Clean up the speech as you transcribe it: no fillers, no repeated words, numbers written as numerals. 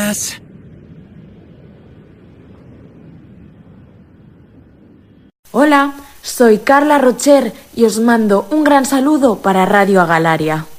buenas. Hola, soy Carla Rocher y os mando un gran saludo para Radio Agalaria.